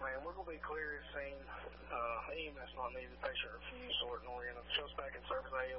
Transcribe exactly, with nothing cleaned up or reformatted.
man, we're going to be clear as seen. Uh, E M S not needed, patient refused, so we're going to show us back in service A